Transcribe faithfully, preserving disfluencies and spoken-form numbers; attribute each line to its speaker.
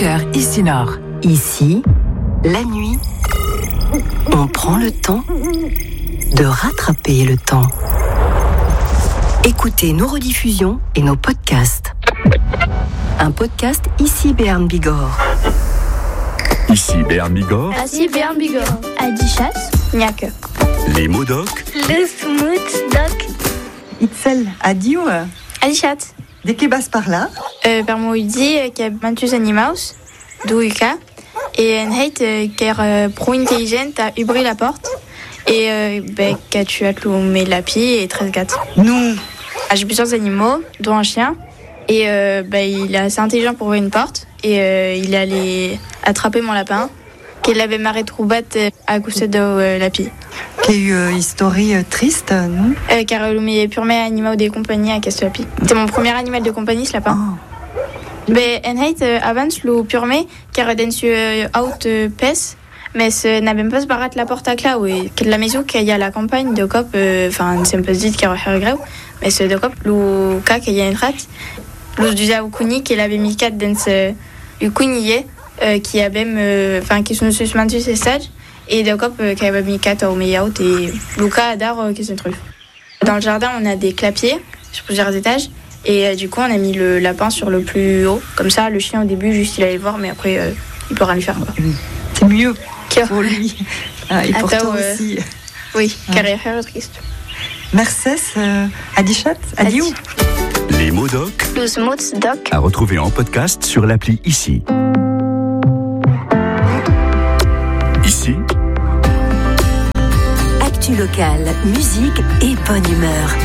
Speaker 1: cœur ici Nord.
Speaker 2: Ici, la nuit, on prend le temps de rattraper le temps. Écoutez nos rediffusions et nos podcasts. Un podcast Ici Béarn Bigorre.
Speaker 3: Ici Béarn Bigorre.
Speaker 4: Ici Béarn Bigorre. Adichat, Niak.
Speaker 3: Les mots doc.
Speaker 4: Le smooth doc.
Speaker 5: Itzel, adieu.
Speaker 4: Adichat.
Speaker 5: De que bas par là?
Speaker 4: Euh, per mo udi, que mantus animaus, d'où uka, et en heit, ker pro intelligent a ubri la porte, et euh, ben, que tu as cloué la pie et treize gâtes.
Speaker 5: Nous.
Speaker 4: J'ai plusieurs animaux, dont un chien, et euh, ben, il est assez intelligent pour ouvrir une porte, et euh, il est allé attraper mon lapin, qu'il avait marré troubat à coucher de euh, la pie.
Speaker 5: Qu'il y a eu une histoire triste, non?
Speaker 4: euh, Car euh, le premier animal de compagnie à Casse-la-Pie. C'était mon premier animal de compagnie, ce lapin.
Speaker 5: Oh.
Speaker 4: Mais en fait, euh, avant, le purmé, car dans ce out euh, pes, mais ce n'a même pas se barrette la porte à clé, oui. Que de la maison qu'il y a la campagne de cop, enfin, euh, c'est un peu dit qu'il y a grave, mais ce de cop, le cas qu'il y a une rate, le du zaoukuni qu'il avait mis quatre dans ce ukunier, euh, qui a même, enfin, euh, qui sont suspendus ces stages. Et de cop euh, qui avait mis quatre au meilleur et Luca Adar euh, qui se trouve. Dans le jardin, on a des clapiers sur plusieurs étages et euh, du coup, on a mis le lapin sur le plus haut. Comme ça, le chien au début, juste il allait le voir, mais après, euh, il peut rien lui faire. Quoi.
Speaker 5: C'est mieux pour lui. Ah, et pour
Speaker 4: Attends,
Speaker 5: toi
Speaker 4: euh,
Speaker 5: aussi.
Speaker 4: Oui,
Speaker 5: Ah.
Speaker 4: car il est triste.
Speaker 5: Merci, euh, Adichat, adieu.
Speaker 3: Les mots doc.
Speaker 4: Le smooth doc.
Speaker 3: À retrouver en podcast sur l'appli Ici. Ici.
Speaker 2: Actu locale, musique et bonne humeur.